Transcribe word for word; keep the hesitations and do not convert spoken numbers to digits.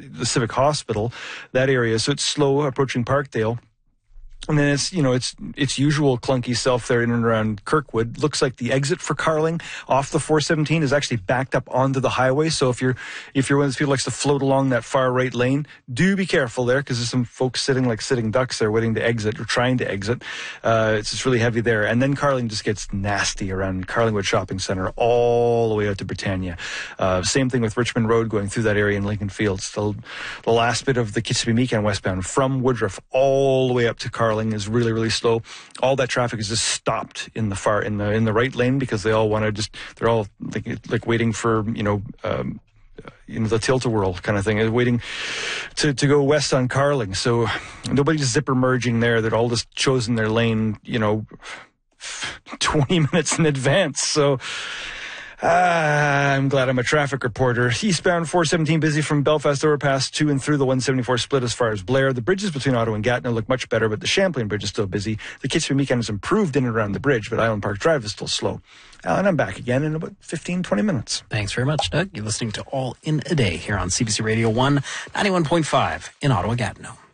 the Civic Hospital, that area. So it's slow approaching Parkdale. And then it's, you know, it's its usual clunky self there in and around Kirkwood. Looks like the exit for Carling off the four seventeen is actually backed up onto the highway. So if you're if you're one of those people who likes to float along that far right lane, do be careful there, because there's some folks sitting like sitting ducks there waiting to exit or trying to exit. Uh, it's just really heavy there. And then Carling just gets nasty around Carlingwood Shopping Centre all the way out to Britannia. Uh, same thing with Richmond Road going through that area in Lincoln Fields. The, the last bit of the Kitsimmee westbound from Woodruff all the way up to Carling is really, really slow. All that traffic is just stopped in the far in the in the right lane, because they all want to just they're all like like waiting for you know um, you know the tilt-a-whirl kind of thing, waiting to to go west on Carling. So nobody's zipper merging there. They're all just chosen their lane, you know, twenty minutes in advance. So. Ah, I'm glad I'm a traffic reporter. Eastbound four seventeen busy from Belfast overpass to and through the one seventy-four split as far as Blair. The bridges between Ottawa and Gatineau look much better, but the Champlain Bridge is still busy. The Kitsimmee has improved in and around the bridge, but Island Park Drive is still slow. Uh, and I'm back again in about fifteen, twenty minutes. Thanks very much, Doug. You're listening to All in a Day here on C B C Radio one, ninety-one point five in Ottawa, Gatineau.